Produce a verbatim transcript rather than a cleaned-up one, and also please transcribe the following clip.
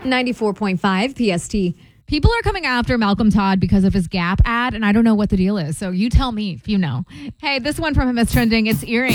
ninety-four point five P S T. People are coming after Malcolm Todd because of his Gap ad, and I don't know what the deal is. So you tell me if you know. Hey, this one from him is trending. It's earring.